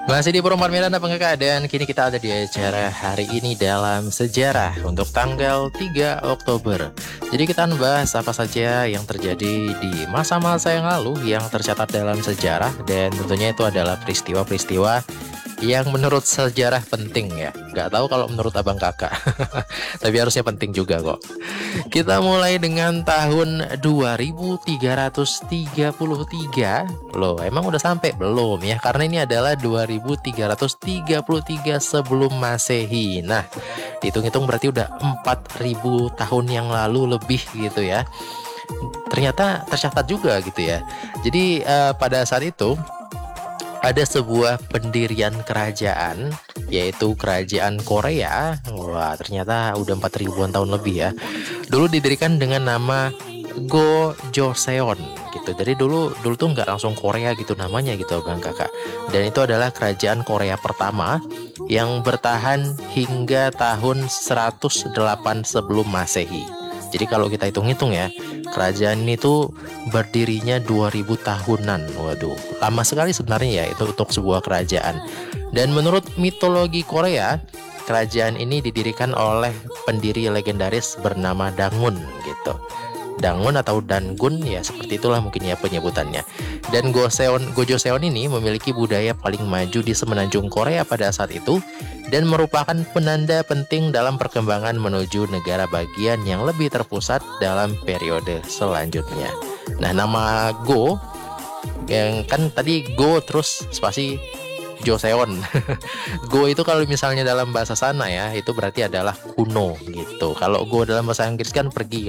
Masih di Perempuan apa enggak, dan kini kita ada di acara hari ini dalam sejarah untuk tanggal 3 Oktober. Jadi kita bahas apa saja yang terjadi di masa-masa yang lalu yang tercatat dalam sejarah, dan tentunya itu adalah peristiwa-peristiwa yang menurut sejarah penting ya. Nggak tahu kalau menurut abang kakak, tapi harusnya penting juga kok. Kita mulai dengan tahun 2333. Loh, emang udah sampai belum ya? Karena ini adalah 2333 sebelum Masehi. Nah, hitung-hitung berarti udah 4000 tahun yang lalu lebih gitu ya. Ternyata tercatat juga gitu ya. Jadi pada saat itu ada sebuah pendirian kerajaan, yaitu kerajaan Korea. Wah, ternyata udah 4000-an tahun lebih ya. Dulu didirikan dengan nama Gojoseon gitu. Jadi dulu tuh nggak langsung Korea gitu namanya gitu bang kakak. Dan itu adalah kerajaan Korea pertama yang bertahan hingga tahun 108 sebelum Masehi. Jadi kalau kita hitung-hitung ya, kerajaan ini tuh berdirinya 2000 tahunan. Waduh, lama sekali sebenarnya ya itu untuk sebuah kerajaan. Dan menurut mitologi Korea, kerajaan ini didirikan oleh pendiri legendaris bernama Dangun gitu. Dangun atau Dangun ya, seperti itulah mungkin ya penyebutannya. Dan Gojoseon ini memiliki budaya paling maju di semenanjung Korea pada saat itu, dan merupakan penanda penting dalam perkembangan menuju negara bagian yang lebih terpusat dalam periode selanjutnya. Nah, nama Go yang kan tadi Go terus spasi Joseon. Go itu kalau misalnya dalam bahasa sana ya, itu berarti adalah kuno gitu. Kalau go dalam bahasa Inggris kan pergi.